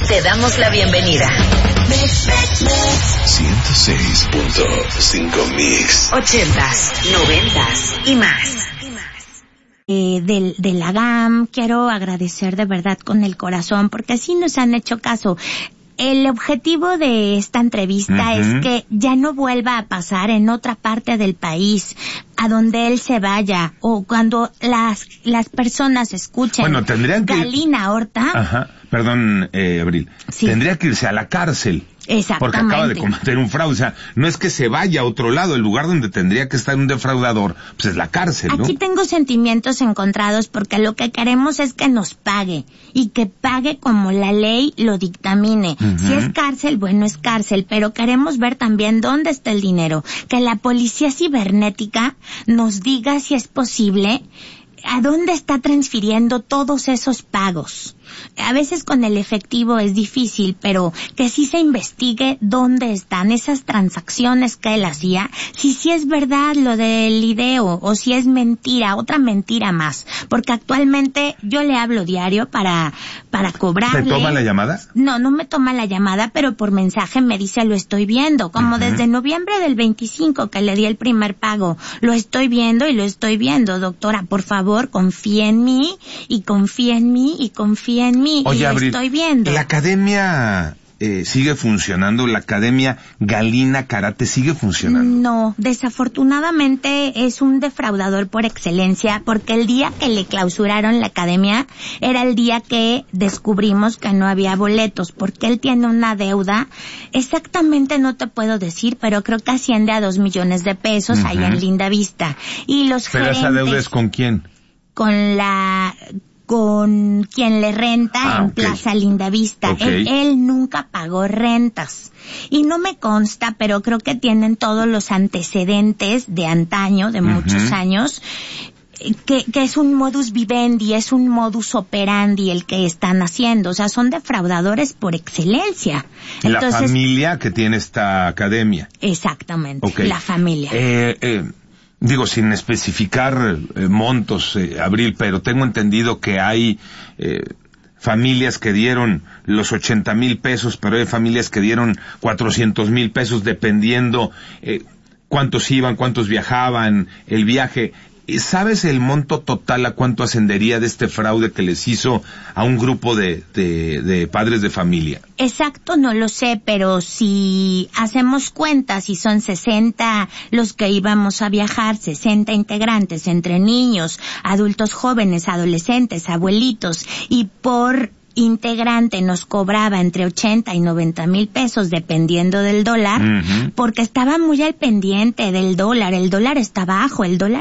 Te damos la bienvenida. 106.5 Mix. 80s, 90s y más. De la GAM, quiero agradecer de verdad con el corazón, porque sí nos han hecho caso. El objetivo de esta entrevista es que ya no vuelva a pasar en otra parte del país, a donde él se vaya, o cuando las personas escuchen. Bueno, tendrían que... Galina Horta. Ajá, perdón, Abril. Sí. Tendría que irse a la cárcel. Exactamente. Porque acaba de cometer un fraude. O sea, no es que se vaya a otro lado. El lugar donde tendría que estar un defraudador, pues es la cárcel, ¿no? Aquí tengo sentimientos encontrados porque lo que queremos es que nos pague. Y que pague como la ley lo dictamine. Si es cárcel, bueno, es cárcel. Pero queremos ver también dónde está el dinero. Que la policía cibernética nos diga si es posible a dónde está transfiriendo todos esos pagos. A veces con el efectivo es difícil, pero que sí se investigue dónde están esas transacciones que él hacía, si es verdad lo del video o si es mentira, otra mentira más. Porque actualmente yo le hablo diario para cobrarle. ¿Te toma la llamada? No me toma la llamada, pero por mensaje me dice lo estoy viendo. Como desde noviembre del 25 que le di el primer pago, lo estoy viendo y lo estoy viendo. Doctora, por favor, confía en mí y confía en mí y confía en mí. Oye, y lo Abril, estoy viendo. ¿la academia sigue funcionando? ¿La academia Galina Karate sigue funcionando? No, desafortunadamente es un defraudador por excelencia, porque el día que le clausuraron la academia era el día que descubrimos que no había boletos, porque él tiene una deuda, exactamente no te puedo decir, pero creo que asciende a 2 millones de pesos allá en Linda Vista. Y los ¿Pero gerentes, esa deuda es con quién? con quien le renta en ok. Plaza Lindavista. Ok. Él nunca pagó rentas. Y no me consta, pero creo que tienen todos los antecedentes de antaño, de muchos años, que es un modus vivendi, es un modus operandi el que están haciendo. O sea, son defraudadores por excelencia. Entonces, la familia que tiene esta academia. Exactamente, Okay. la familia. Digo, sin especificar montos, Abril, pero tengo entendido que hay familias que dieron los 80,000 pesos, pero hay familias que dieron 400,000 pesos, dependiendo cuántos iban, cuántos viajaban, el viaje. ¿Sabes el monto total a cuánto ascendería de este fraude que les hizo a un grupo de padres de familia? Exacto, no lo sé, pero si hacemos cuentas y son 60 los que íbamos a viajar, 60 integrantes entre niños, adultos jóvenes, adolescentes, abuelitos, y por integrante nos cobraba entre 80 y 90,000 pesos dependiendo del dólar, porque estaba muy al pendiente del dólar. El dólar está bajo.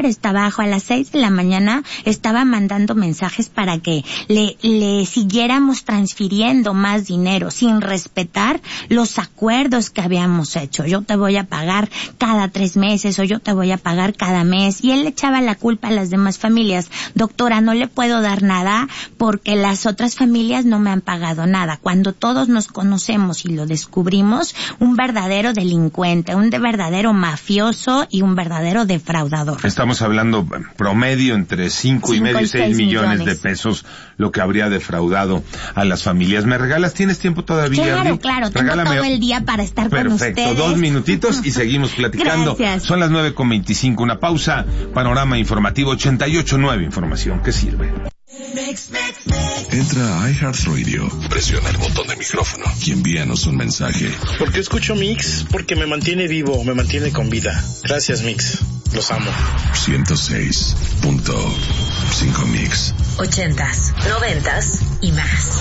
A las 6 de la mañana estaba mandando mensajes para que le siguiéramos transfiriendo más dinero sin respetar los acuerdos que habíamos hecho. Yo te voy a pagar cada 3 meses o yo te voy a pagar cada mes. Y él le echaba la culpa a las demás familias. Doctora, no le puedo dar nada porque las otras familias no me han pagado nada. Cuando todos nos conocemos y lo descubrimos, un verdadero delincuente, un verdadero mafioso y un verdadero defraudador. Estamos hablando promedio entre 5,5 y 6 millones de pesos lo que habría defraudado a las familias. ¿Me regalas? ¿Tienes tiempo todavía? Claro, tengo todo el día para estar con ustedes. Perfecto, 2 minutitos y seguimos platicando. Gracias. Son las 9:25, una pausa. Panorama informativo 88.9, información que sirve. Entra a iHeartRadio, presiona el botón de micrófono y envíanos un mensaje. ¿Por qué escucho Mix? Porque me mantiene vivo, me mantiene con vida. Gracias, Mix. Los amo. 106.5 Mix. 80s, 90s y más.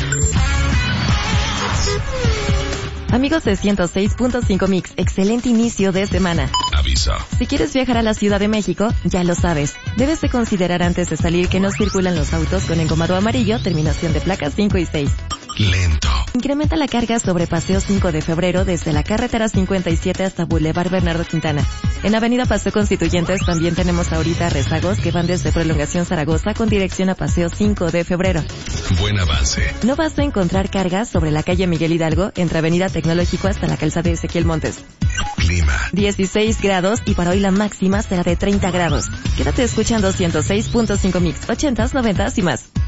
Amigos de 106.5 Mix, excelente inicio de semana. Aviso. Si quieres viajar a la Ciudad de México, ya lo sabes. Debes de considerar antes de salir que no circulan los autos con engomado amarillo, terminación de placas 5 y 6. Lento. Incrementa la carga sobre Paseo 5 de Febrero desde la carretera 57 hasta Boulevard Bernardo Quintana. En Avenida Paseo Constituyentes también tenemos ahorita rezagos que van desde Prolongación Zaragoza con dirección a Paseo 5 de Febrero. Buen avance. No vas a encontrar cargas sobre la calle Miguel Hidalgo entre Avenida Tecnológico hasta la calzada de Ezequiel Montes. Clima. 16 grados y para hoy la máxima será de 30 grados. Quédate escuchando 106.5 Mix, 80s, 90s y más.